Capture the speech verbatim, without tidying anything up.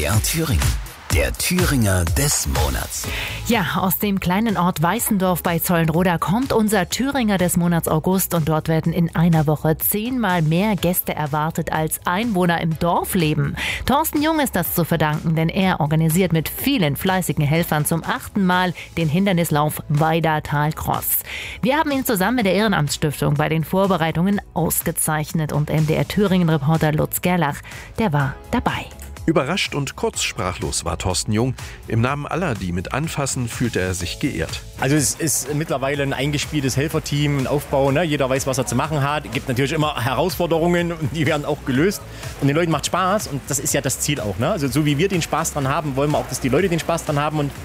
D R Thüringen. Der Thüringer des Monats. Ja, aus dem kleinen Ort Weißendorf bei Zollenroda kommt unser Thüringer des Monats August und dort werden in einer Woche zehnmal mehr Gäste erwartet als Einwohner im Dorf leben. Thorsten Jung ist das zu verdanken, denn er organisiert mit vielen fleißigen Helfern zum achten Mal den Hindernislauf Weidatal-Cross. Wir haben ihn zusammen mit der Ehrenamtsstiftung bei den Vorbereitungen ausgezeichnet und M D R Thüringen-Reporter Lutz Gerlach, der war dabei. Überrascht und kurz sprachlos war Thorsten Jung. Im Namen aller, die mit anfassen, fühlte er sich geehrt. Also es ist mittlerweile ein eingespieltes Helferteam, ein Aufbau. Ne? Jeder weiß, was er zu machen hat. Es gibt natürlich immer Herausforderungen und die werden auch gelöst. Und den Leuten macht Spaß und das ist ja das Ziel auch. Ne? Also so wie wir den Spaß dran haben, wollen wir auch, dass die Leute den Spaß dran haben. Und